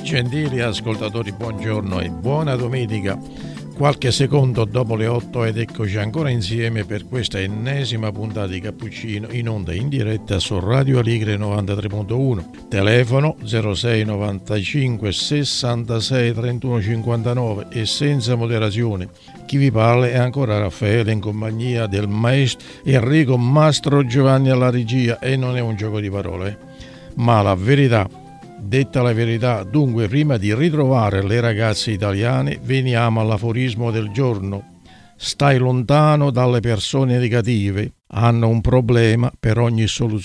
Gentili ascoltatori, buongiorno e buona domenica. Qualche secondo dopo le 8 ed eccoci ancora insieme per questa ennesima puntata di Cappuccino in onda in diretta su Radio Aligre 93.1. Telefono 06 95 66 31 59 e senza moderazione. Chi vi parla è ancora Raffaele in compagnia del maestro Enrico Mastro Giovanni alla regia e non è un gioco di parole, ma la verità. Detta la verità, dunque, prima di ritrovare le ragazze italiane, veniamo all'aforismo del giorno. Stai lontano dalle persone negative, hanno un problema per ogni soluzione.